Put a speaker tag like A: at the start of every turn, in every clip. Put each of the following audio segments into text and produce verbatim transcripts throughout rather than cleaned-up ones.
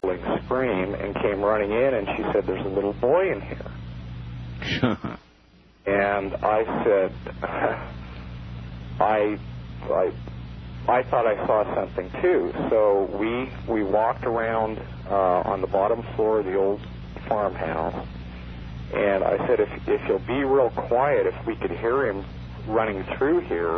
A: scream and came running in, and she said, "There's a little boy in here." And I said, I, I, I thought I saw something too. So we we walked around uh, on the bottom floor of the old farmhouse, and I said, if if you'll be real quiet, if we could hear him running through here,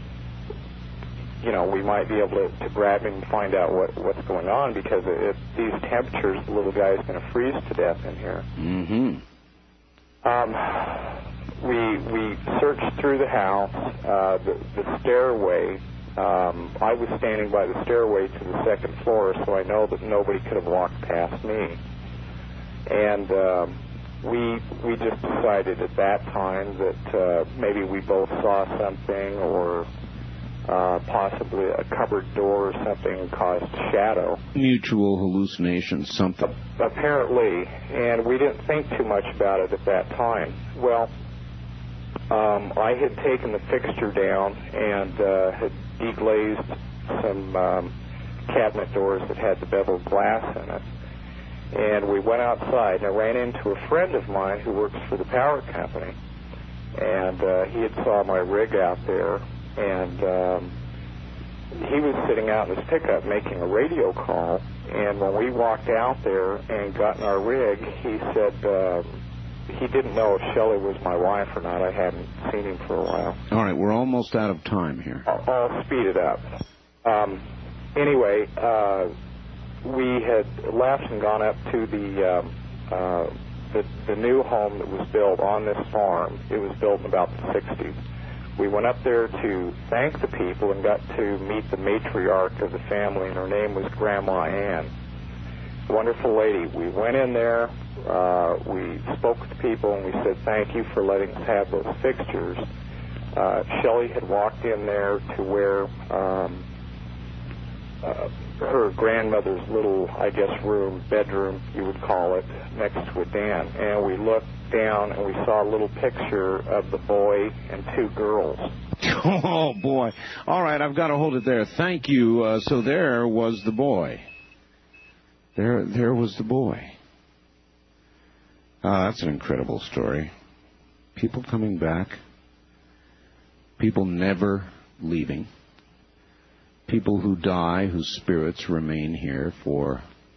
A: you know, we might be able to, to grab him and find out what, what's going on, because at these temperatures, the little guy is going to freeze to death in here.
B: Mm-hmm.
A: Um, we we searched through the house, uh, the, the stairway. Um, I was standing by the stairway to the second floor, so I know that nobody could have walked past me. And um, we we just decided at that time that uh, maybe we both saw something, or Uh, possibly a cupboard door or something caused shadow.
B: Mutual hallucination, something.
A: Uh, apparently, and we didn't think too much about it at that time. Well, um, I had taken the fixture down and uh, had deglazed some um, cabinet doors that had the beveled glass in it. And we went outside, and I ran into a friend of mine who works for the power company. And uh, he had saw my rig out there. And um, he was sitting out in his pickup making a radio call. And when we walked out there and got in our rig, he said uh, he didn't know if Shelley was my wife or not. I hadn't seen him for a while.
B: All right, we're almost out of time here.
A: I'll, I'll speed it up. Um, anyway, uh, we had left and gone up to the, um, uh, the the new home that was built on this farm. It was built in about the sixties. We went up there to thank the people and got to meet the matriarch of the family, and her name was Grandma Ann. Wonderful lady. We went in there, uh, we spoke with the people, and we said thank you for letting us have those fixtures. Uh, Shelley had walked in there to where um, uh, her grandmother's little, I guess, room, bedroom, you would call it, next to a den. And we looked down and we saw a little picture of the boy and two girls.
B: Oh, boy. All right, I've got to hold it there. Thank you. Uh, so there was the boy. There, there was the boy. Uh, that's an incredible story. People coming back. People never leaving. People who die, whose spirits remain here for